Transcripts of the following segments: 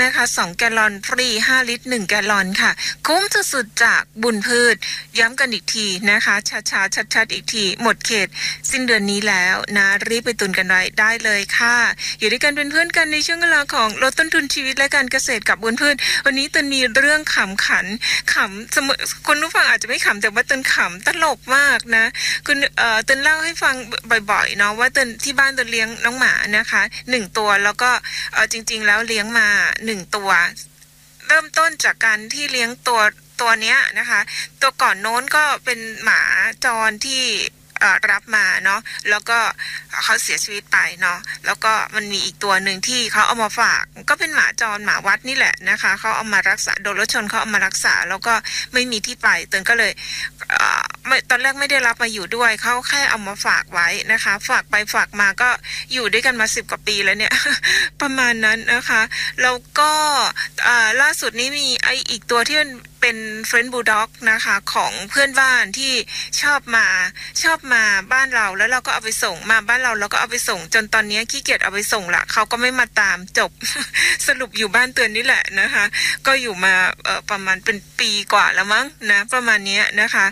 นะคะ2แกลลอนฟรี5ลิตร1แกลลอนค่ะคุ้มสุดๆจากบุญพืชย้ำกันอีกทีนะคะช้าๆชัดๆอีกทีหมดเขตสิ้นเดือนนี้แล้วนะรีบไปตุนกันไว้ได้เลยค่ะอยู่ด้วยกันเป็นเพื่อนกันในช่วงเวลาของลดต้นทุนชีวิตและการเกษตรกับบุญพืชวันนี้ตุนมีเรื่องขำขันขำเสมอคนผู้ฟังอาจจะไม่ขำแต่ว่าตุนขำตลกมากนะคุณตุนเล่าให้ฟังบ่อยๆเนาะว่าตุนที่บ้านตุนเลี้ยงน้องหมานะคะ1ตัวแล้วก็จริงๆแล้วเลี้ยงมา1ตัวเริ่มต้นจากการที่เลี้ยงตัวเนี้ยนะคะตัวก่อนโน้นก็เป็นหมาจรที่รับมาเนาะแล้วก็เขาเสียชีวิตไปเนาะแล้วก็มันมีอีกตัวหนึ่งที่เขาเอามาฝากก็เป็นหมาจรหมาวัดนี่แหละนะคะเขาเอามารักษาโดนรถชนเขาเอามารักษาแล้วก็ไม่มีที่ไปเตือนก็เลยตอนแรกไม่ได้รับมาอยู่ด้วยเขาแค่เอามาฝากไว้นะคะฝากไปฝากมาก็อยู่ด้วยกันมา10 กว่าปีแล้วเนี่ย ประมาณนั้นนะคะแล้วก็ล่าสุดนี้มีอีกตัวที่เป็นเฟรนด์บูลด็อกนะคะของเพื่อนบ้านที่ชอบมาบ้านเราแล้วเราก็เอาไปส่งมาบ้านเราแล้วก็เอาไปส่งจนตอนนี้ขี้เกียจเอาไปส่งละเขาก็ไม่มาตามจบ สรุปอยู่บ้านเตือนนี่แหละนะคะก็อยู่มาประมาณเป็นปีกว่าแล้วมั้งนะประมาณนี้นะคะ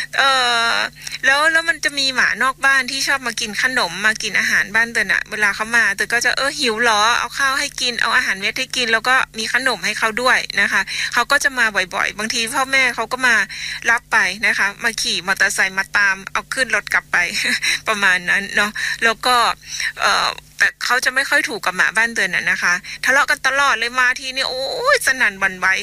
แล้วมันจะมีหมานอกบ้านที่ชอบมากินขนมมากินอาหารบ้านเตือนอะเวลาเขามาเตือนก็จะหิวหรอเอาข้าวให้กินเอาอาหารเม็ดให้กินแล้วก็มีขนมให้เขาด้วยนะคะเขาก็จะมาบ่อยๆบางทีพ่อแม่เขาก็มารับไปนะคะมาขี่มอเตอร์ไซค์มาตามเอาขึ้นรถกลับไป ประมาณนั้นเนาะแล้วก็แต่เขาจะไม่ค่อยถูกกับหมาบ้านเตือนนะคะทะเลาะกันตลอดเลยมาทีนี่โอ้ยสนั่นหวั่นไหว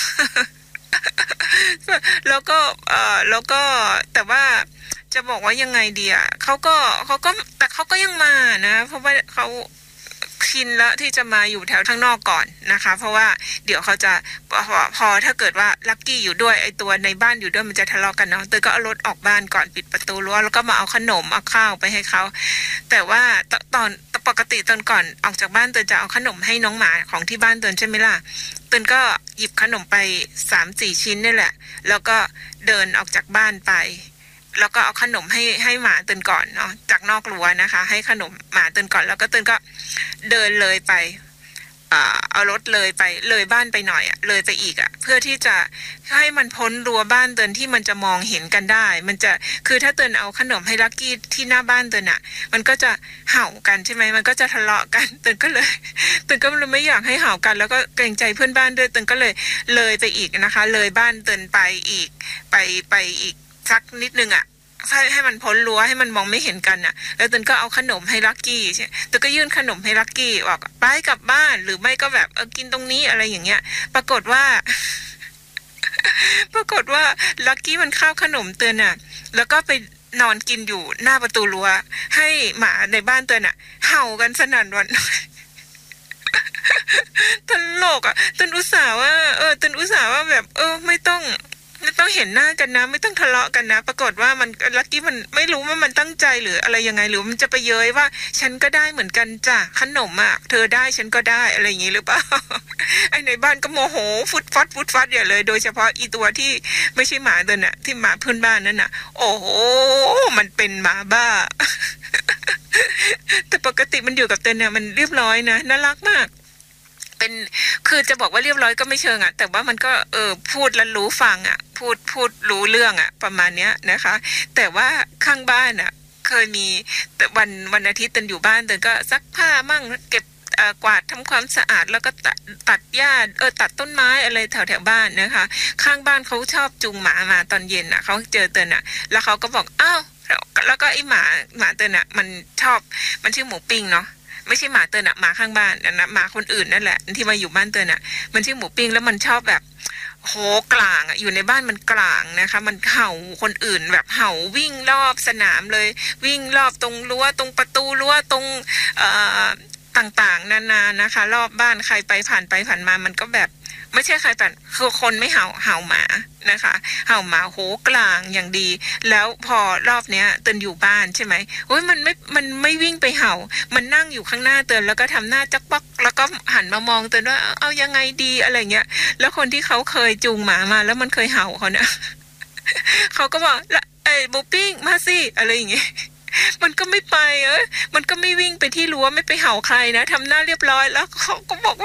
แล้วก็แต่ว่าจะบอกว่ายังไงดีอ่ะเขาก็แต่เขาก็ยังมานะเพราะว่าเขาชินแล้วที่จะมาอยู่แถวข้างนอกก่อนนะคะเพราะว่าเดี๋ยวเขาจะพอถ้าเกิดว่าลักกี้อยู่ด้วยไอตัวในบ้านอยู่ด้วยมันจะทะเลาะกันเนาะเตยก็เอารถออกบ้านก่อนปิดประตูรั้วแล้วก็มาเอาขนมเอาข้าวไปให้เขาแต่ว่าตอนปกติตอนก่อนออกจากบ้านเตยจะเอาขนมให้น้องหมาของที่บ้านเตยใช่ไหมล่ะเตยก็หยิบขนมไป 3-4 ชิ้นนี่แหละแล้วก็เดินออกจากบ้านไปแล้วก็เอาขนมให้หมาเตือนก่อนเนาะจากนอกรั้วนะคะให้ขนมหมาเตือนก่อนแล้วก็เตือนก็เดินเลยไปเอารถเลยไปเลยบ้านไปหน่อยเลยไปอีกเพื่อที่จะให้มันพ้นรั้วบ้านเตือนที่มันจะมองเห็นกันได้มันจะคือถ้าเตือนเอาขนมให้ลักกี้ที่หน้าบ้านเตือนมันก็จะเห่ากันใช่ไหมมันก็จะทะเลาะกันเตือนก็เลยไม่อยากให้เห่ากันแล้วก็เกรงใจเพื่อนบ้านด้วยเตือนก็เลยไปอีกนะคะเลยบ้านเตือนไปอีกไปอีกสักนิดนึงให้มันพ้นรั้วให้มันมองไม่เห็นกันแล้วตุนก็เอาขนมให้ลักกี้ใช่ตุนก็ยื่นขนมให้ลักกี้บอกไปกลับบ้านหรือไม่ก็แบบกินตรงนี้อะไรอย่างเงี้ยปรากฏว่า ลักกี้มันข้าวขนมเตือนแล้วก็ไปนอนกินอยู่หน้าประตูรั้วให้หมาในบ้านเตือนเห่ากันสนั่นหวั่นไหว ตลกตุนอุตส่าห์ว่าแบบไม่ต้องเห็นหน้ากันนะไม่ต้องทะเลาะกันนะปรากฏว่ามันลักกี้มันไม่รู้ว่ามันตั้งใจหรืออะไรยังไงหรือมันจะไปเย้ยว่าฉันก็ได้เหมือนกันจ้ะขนมเธอได้ฉันก็ได้อะไรอย่างนี้หรือเปล่า ไอ้ในบ้านก็โมโหฟุดฟัดอย่างเลยโดยเฉพาะอีตัวที่ไม่ใช่หมาเดินที่หมาเพื่อนบ้านนั่นโอ้โหมันเป็นหมาบ้า แต่ปกติมันอยู่กับเตือนมันเรียบร้อยนะน่ารักมากคือจะบอกว่าเรียบร้อยก็ไม่เชิงแต่ว่ามันก็พูดแล้วรู้ฟังพูดรู้เรื่องประมาณเนี้ยนะคะแต่ว่าข้างบ้านเคยมีวันอาทิตย์เตือนอยู่บ้านเตือนก็ซักผ้ามั่งเก็บกวาดทำความสะอาดแล้วก็ตัดหญ้าตัดต้นไม้อะไรแถวบ้านนะคะข้างบ้านเขาชอบจูงหมามาตอนเย็นเขาเจอเตือนแล้วเขาก็บอกอ้าวแล้วก็ไอ้หมาเตือนมันชอบมันชื่อหมูปิ้งเนาะไม่ใช่หมาเตือนหมาข้างบ้านนะหมาคนอื่นนั่นแหละที่มาอยู่บ้านเตือนมันชื่อหมูปิ้งแล้วมันชอบแบบโหกลางอยู่ในบ้านมันกลางนะคะมันเห่าคนอื่นแบบเห่าวิ่งรอบสนามเลยวิ่งรอบตรงรั้วตรงประตูรั้วตรงต่างๆนานานะคะรอบบ้านใครไปผ่านมามันก็แบบไม่ใช่ใครแต่คือคนไม่เห่าหมานะคะเห่าหมาโหกลางอย่างดีแล้วพอรอบเนี้ยเตือนอยู่บ้านใช่ไหมโอ้ยมันไม่วิ่งไปเห่ามันนั่งอยู่ข้างหน้าเตือนแล้วก็ทำหน้าจักปักแล้วก็หันมามองเตือนว่าเอายังไงดีอะไรเงี้ยแล้วคนที่เขาเคยจูงหมามาแล้วมันเคยเห่าเขาเนี่ย เขาก็บอกบูปิ้งมาสิอะไรอย่างเงี้ย มันก็ไม่ไปมันก็ไม่วิ่งไปที่รั้วไม่ไปเห่าใครนะทำหน้าเรียบร้อยแล้วเขาก็บอก